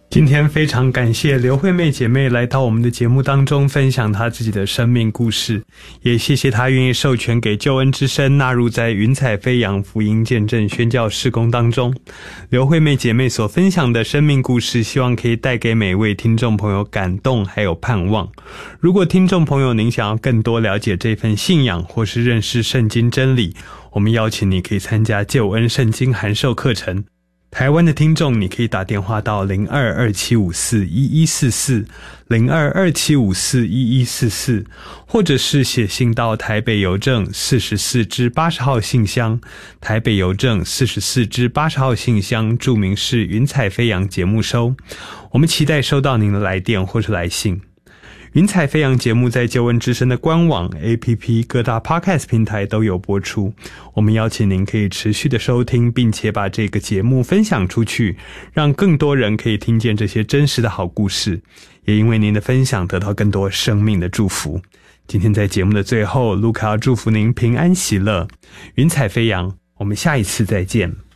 今天非常感谢刘惠妹姐妹来到我们的节目当中分享她自己的生命故事，也谢谢她愿意授权给救恩之声纳入在云彩飞扬福音见证宣教事工当中。刘惠妹姐妹所分享的生命故事，希望可以带给每位听众朋友感动还有盼望。如果听众朋友您想要更多了解这份信仰或是认识圣经真理，我们邀请你可以参加救恩圣经函授课程。台湾的听众，你可以打电话到0227541144 0227541144，或者是写信到台北邮政44支80号信箱，台北邮政44支80号信箱，注明是云彩飞扬节目收。我们期待收到您的来电或是来信。云彩飞扬节目在救恩之声的官网 APP 各大 Podcast 平台都有播出，我们邀请您可以持续的收听，并且把这个节目分享出去，让更多人可以听见这些真实的好故事，也因为您的分享得到更多生命的祝福。今天在节目的最后，卢卡要祝福您平安喜乐，云彩飞扬，我们下一次再见。